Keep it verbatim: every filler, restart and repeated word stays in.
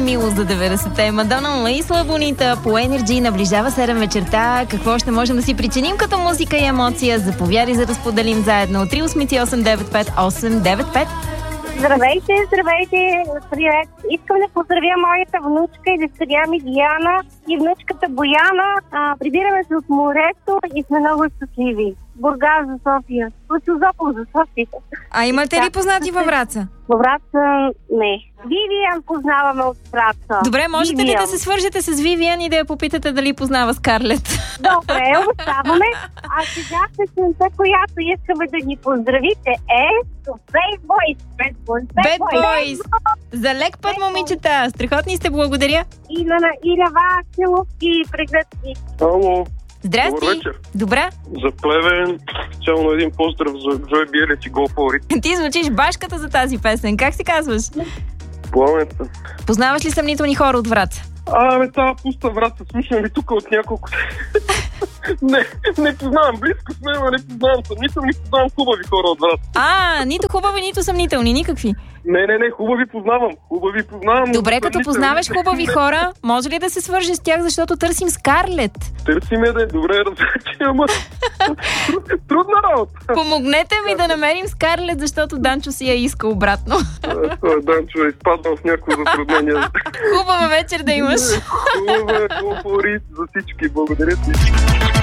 мило за деветдесетте. Мадона и Слабонита по Energy наближава седем вечерта. Какво ще можем да си причиним като музика и емоция? Заповядай за да споделим заедно. три осем осем девет пет осем девет пет. Здравейте, здравейте, привет. Искам да поздравя моята внучка и дъщеря ми Диана и внучката Бояна. А, прибираме се от морето и сме много щастливи. Бургас за София. От Созопол за София. А имате ли познати във Враца? Във Враца не. Вивиан познаваме от Враца. Добре, можете Вивиан. ли да се свържете с Вивиан и да я попитате дали познава Скарлет? Добре, оставаме. А сега песента, която искаме да ни поздравите е Bad Boys. Bad Boys. Bad Boys. За лек път, момичета. Страхотни сте, благодаря. И на, и на вас, целувки и прегръдки. Ало, Здрасти. добър вечер. Добра. За Плевен, специално един поздрав за Джой Биелец и Go For It. Ти звучиш башката за тази песен. Как се казваш? Пламената. Познаваш ли съмнителни хора от Враца? Абе, тази пуста Враца, слушам ви тук от няколко... не, не познавам, близко сме, но не познавам съмнителни, познавам хубави хора от Враца. А, нито хубави, нито съмнителни, никакви. Не, не, не, хубави познавам, хубави познавам. Добре, като познаваш хубави хора, може ли да се свържеш с тях, защото търсим Скарлет? Търсиме да е добре, разбрачи, ама трудна работа. Помогнете ми да намерим Скарлет, защото Данчо си я иска обратно. Той Данчо е изпаднал в някакво затруднение. Хубава вечер да имаш. Хубава, Go For It за всички, благодаря ти.